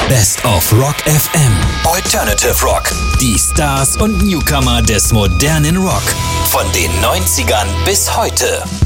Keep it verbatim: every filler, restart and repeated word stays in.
Best of Rock F M. Alternative Rock. Die Stars und Newcomer des modernen Rock. Von den neunzigern bis heute.